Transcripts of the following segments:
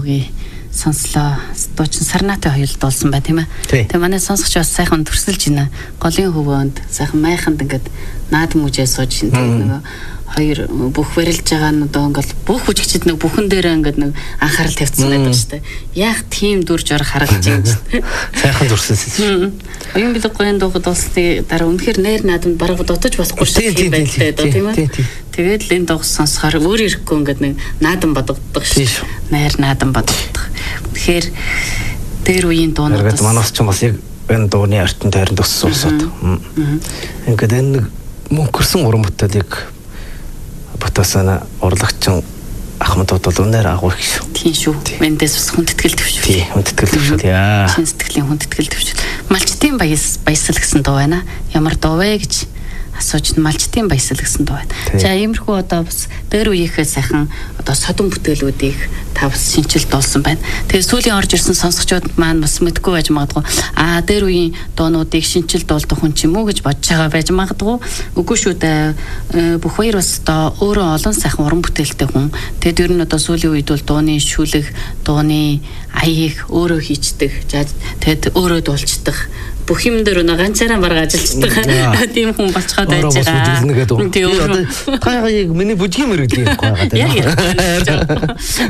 үгүй сонслоо. Дуучин Сарнаты хоёулд дуулсан бай тийм ээ. Тэгээ манай сонсогч бас сайхан төрсөлж байна. Голын хөвөөнд сайхан майханд ингээд наад мүжээ сууж ин нөгөө хоёр бүх барилж байгаа нь одоо ингээд бүх хүчигчд нэг бүхэн дээрээ ингээд нэг анхаарал тавьцсан байдаг шүү дээ. Яг тийм дүр жор харагдаж байна шүү дээ. Сайхан зурсан. Оюун билэг гоён дуугад дуулсны дараа үнэхээр найр наадамд бараг дутаж болохгүй шиг байлтай доо тийм ээ. Тэгээд л энэ дууг сонсохоор өөр ирэхгүй ингээд нэг наадам бодогддог шүү. Найр наадам бодогддог. Тэгэхээр дээр үеийн дуунуудаас манаас ч бас яг энэ дууны артын тайранд өссөн усууд. Ингээд энэ мөнгөрсөн уран бүтээлийг батасана урлагчин Ахмадууд бол өнөр агуу их шүү. Тийм шүү. Эндээс бас хүндэтгэл төвшөө. Тийм, хүндэтгэл төвшөө яа. Шин сэтгэлийн хүндэтгэл төвшөө. Малчтын баясал гэсэн дуу байна. Ямар дуу вэ гэж асууж малчтын баясал гэсэн дуу байна. За иймэрхүү одоо бас дээр үеийнхээ сайхан одоо содон бүтээлүүдийг та бас шинжилт дуулсан байна. Тэгээ сүүлийн орж ирсэн сонсогчдод маань бас мэдгүй байж магадгүй. Дээр үеийн дуунуудыг шинжилт дуулдаг хүн ч юм уу гэж бодож байгаа байж магадгүй. Үгүй шүү дээ. Бүх хоёр бас одоо өөрөө олон сайхан уран бүтээлтэй хүн. Тэгээд ер нь одоо сүүлийн үед бол дууны шүлэг, дууны аяыг өөрөө хийчдэг. Тэгээд өөрөө дуулцдаг. Бүх юм дээр нэг ганцаараа бараг ажилладаг тийм хүн болцоход байж байгаа. Тийм. Та яг миний бүжгийн мөрөдлийн байхгүй байгаа.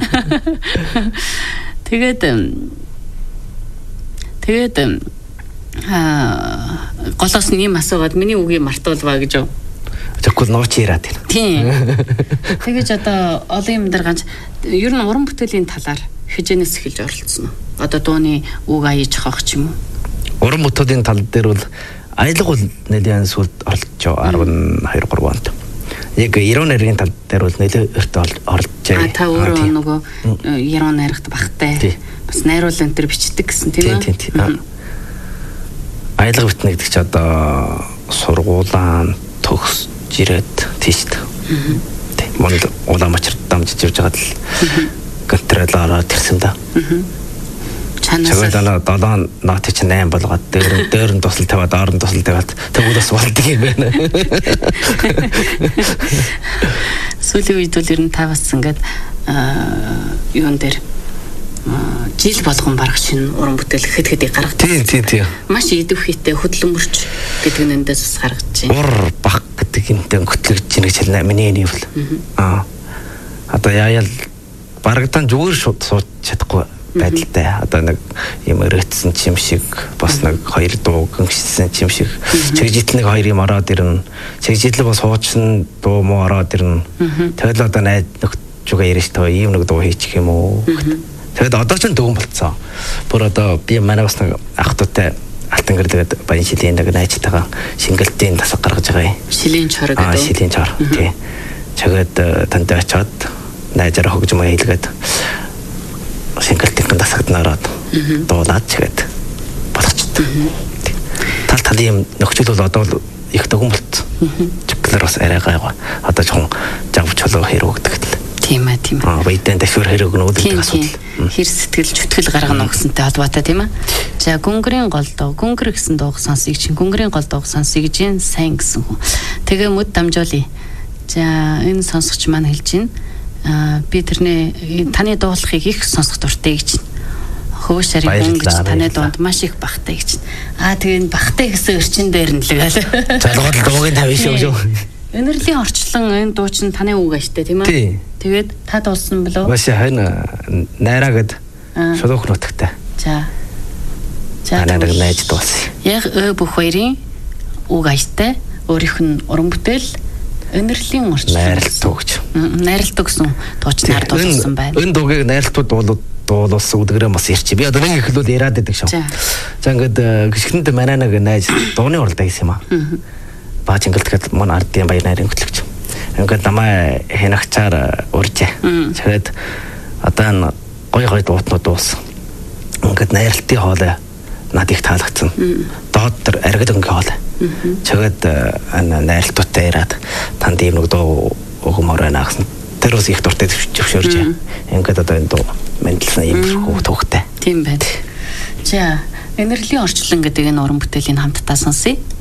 Тэгээд голоос нэм асуугаад миний үгийг мартуулваа гэж юу? Тэгвэл нууч яраад байна. Тийм. Тэгэж одоо олон юм дээр ганц ер нь уран бүтээлийн талаар хижээнээс эхэлж оролцсон уу? Одоо дууны үг аяж хавах ч юм уу? Уран бүтээлийн тал дээр бол аялал бол нэлээд сүлд оролцож 12 3 онд. Яг 90 нарийн тал дээр бол нэлээд өртөө оролцож байгаа. Та өөрөө нөгөө 90 наригт багтай. Бас найруулан дээр бичдэг гэсэн тийм үү? Тийм. Аялал бүтнэ гэдэг чи одоо сургуулаан төгс жирээд тийш. Тийм. Монд Улаанбаатар дамжиж явж байгаад л контролороо тэрсэн да. Чанаас 7 нот чи 8 болгоод дээр нь тусал тавиад орон тусал тавиад тэгвэл бас болдго юм байна. Сүүлийн үед бол ер нь та бас ингээд юун дээр жил болгон барах шинэ уран бүтээл хэд гаргадаг. Тийм. Маш идэвхийтэй хөдөлмөрч гэдэг нь эндээс бас гаргаж байна. Ур баг гэдэг юмтай хөтлөгдөж ийн гэж хэлнэ. Миний энэ бол. Одоо яаял барагдан зүгээр шууд сууж чадахгүй байдалтай. Одоо нэг юм өрөөцсөн чим шиг бас нэг хоёр дуу гүншсэн чим шиг чигжитл нэг хоёр юм ороод ирнэ. Чигжитл бас хуучсан дуу муу ороод ирнэ. Тэгэл одоо найд нөхчүүгээ ярьж таа ийм нэг дуу хийчих юм уу. Тэгэд одоо ч дүүн болцсон. Бүр одоо би манай бас нэг ах トゥ тай алтан гэрлээд баян шилийн нэг найзтайгаа шингэлтийн тасаг гаргаж байгаа юм. Шилийн чор гэдэг. Шилийн чор. Тий. Чагаад тантай очоод найзаараа хөгжмөө хийлгээд шингэлтийн тасагт нараад дуулаад чигээд болгочтой. Тал талын нөхцөл бол одоо их дөгөн болцсон. Чиглэр бас арай гайгаа. Одоо жоохон жав чулуу хэрэг өгдөг. Тийм ээ. Баятан дэвшөр хэрэг нүүдэлдэг асуудал. Хэр сэтгэл чөтгөл гаргана гэсэнтэй холбоотой тийм ээ. За гүнгэрийн гол дуу, гүнгэр гэсэн дууг сонсъё чинь гүнгэрийн гол дууг сонсъё гэж юм сайн гэсэн хүн. Тэгээ мөд дамжуулъя. За энэ сонсогч маань хэлж байна. Би тэрний таны дуулахыг их сонсох дуртай гэж. Хөөш шарийн хүн гэж таны дуунд маш их багтай гэж. Тэгээ багтай гэсэн өрчин дээр нь л гээл. Залгууд дуугийн тавь шүү. Өнөрлийн орчлон энэ дуу чинь таны үг аштай тийм ээ. Тэгээд та дуулсан болов уу? Маш хань найраа гэд шулуух нутагтай. За. Найраг найж дуулсан. Яг бүх хоёрын үг аштай өөрийнх нь уран бүтээл өнөрлийн орчлон найралтуу гэж. Найралтуу гэсэн дуучнаар дуулсан байна. Энэ дуугийг найралтуу дуулсан үдгэрээ бас ирчих. Би одоо нэг их л яриад байдаг шүү. За ингээд гიშгэнд манай нэг найз дууны уралдаа гэсэн юм аа. Баач ингэлтгэл мөн ардын баяр найрын хөтлөгч. Ингээд намайг хэнагчаар урьжээ. Тэгээд одоо гой дуутнууд дууссан. Ингээд найралтын хоолой над их таалагдсан. Доод төр аргид өнгө хоолой. Тэгээд найралтуудтай ираад танд ийм нэг дуу өгмөр байна гэсэн. Тэр бас их дуртай зөвшөөрж. Ингээд одоо энэ дуу мэдлсэн юм хөө төвхтэй. Тийм байна. За, энерлийн орчлон гэдэг энэ уран бүтээлийн хамтдаа сонсъё.